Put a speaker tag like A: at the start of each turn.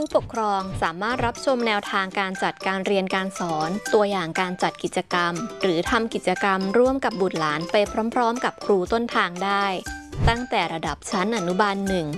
A: ผู้ปกครองสามารถรับชมแนวทางการจัดการเรียนการสอนตัวอย่างการจัดกิจกรรมหรือทำกิจกรรมร่วมกับบุตรหลานไปพร้อมๆกับครูต้นทางได้ตั้งแต่ระดับชั้นอนุบาล1